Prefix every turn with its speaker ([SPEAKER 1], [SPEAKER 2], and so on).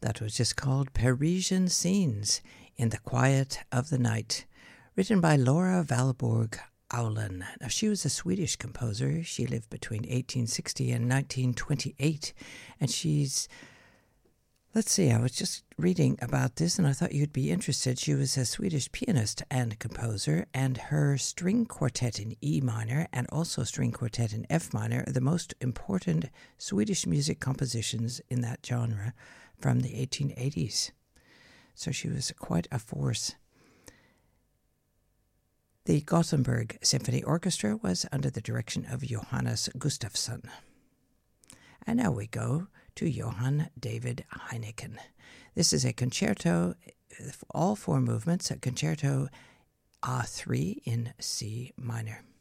[SPEAKER 1] That was just called Parisian Scenes in the Quiet of the Night, written by Laura Valborg Aulen. Now, she was a Swedish composer. She lived between 1860 and 1928, and she's, let's see, I was just reading about this and I thought you'd be interested. She was a Swedish pianist and composer, and her string quartet in E minor and also string quartet in F minor are the most important Swedish music compositions in that genre from the 1880s. So she was quite a force. The Gothenburg Symphony Orchestra was under the direction of Johannes Gustafsson. And now we go to Johann David Heineken. This is a concerto, all four movements, a concerto A3 in C minor.